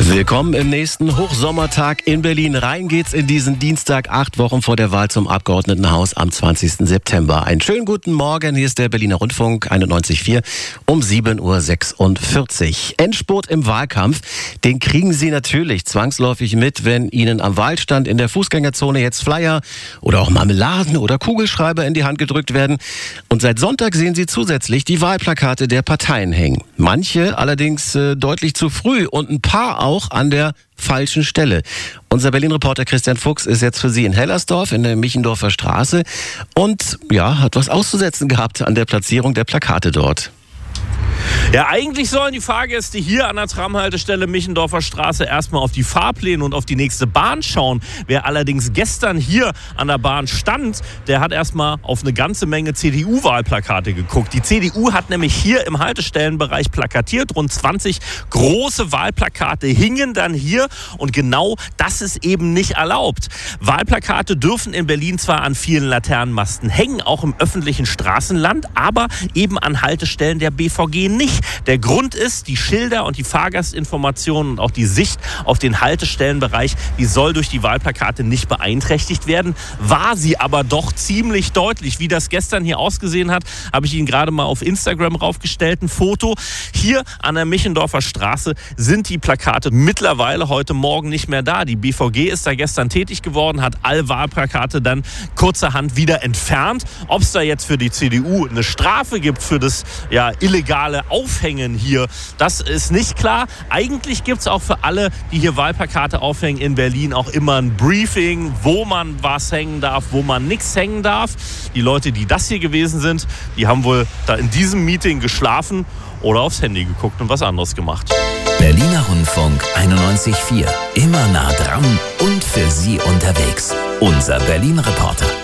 Willkommen im nächsten Hochsommertag in Berlin. Rein geht's in diesen Dienstag, 8 Wochen vor der Wahl zum Abgeordnetenhaus am 20. September. Einen schönen guten Morgen, hier ist der Berliner Rundfunk 91.4 um 7.46 Uhr. Endspurt im Wahlkampf, den kriegen Sie natürlich zwangsläufig mit, wenn Ihnen am Wahlstand in der Fußgängerzone jetzt Flyer oder auch Marmeladen oder Kugelschreiber in die Hand gedrückt werden. Und seit Sonntag sehen Sie zusätzlich die Wahlplakate der Parteien hängen. Manche allerdings deutlich zu früh und ein paar auch an der falschen Stelle. Unser Berlin-Reporter Christian Fuchs ist jetzt für Sie in Hellersdorf in der Michendorfer Straße und hat was auszusetzen gehabt an der Platzierung der Plakate dort. Ja, eigentlich sollen die Fahrgäste hier an der Tramhaltestelle Michendorfer Straße erstmal auf die Fahrpläne und auf die nächste Bahn schauen. Wer allerdings gestern hier an der Bahn stand, der hat erstmal auf eine ganze Menge CDU-Wahlplakate geguckt. Die CDU hat nämlich hier im Haltestellenbereich plakatiert. Rund 20 große Wahlplakate hingen dann hier und genau das ist eben nicht erlaubt. Wahlplakate dürfen in Berlin zwar an vielen Laternenmasten hängen, auch im öffentlichen Straßenland, aber eben an Haltestellen der BVG nicht. Der Grund ist, die Schilder und die Fahrgastinformationen und auch die Sicht auf den Haltestellenbereich, die soll durch die Wahlplakate nicht beeinträchtigt werden. War sie aber doch ziemlich deutlich. Wie das gestern hier ausgesehen hat, habe ich Ihnen gerade mal auf Instagram raufgestellt, ein Foto. Hier an der Michendorfer Straße sind die Plakate mittlerweile heute Morgen nicht mehr da. Die BVG ist da gestern tätig geworden, hat alle Wahlplakate dann kurzerhand wieder entfernt. Ob es da jetzt für die CDU eine Strafe gibt für das illegale Aufhängen hier, das ist nicht klar. Eigentlich gibt es auch für alle, die hier Wahlplakate aufhängen in Berlin, auch immer ein Briefing, wo man was hängen darf, wo man nichts hängen darf. Die Leute, die das hier gewesen sind, die haben wohl da in diesem Meeting geschlafen oder aufs Handy geguckt und was anderes gemacht. Berliner Rundfunk 91.4. Immer nah dran und für Sie unterwegs. Unser Berlin-Reporter.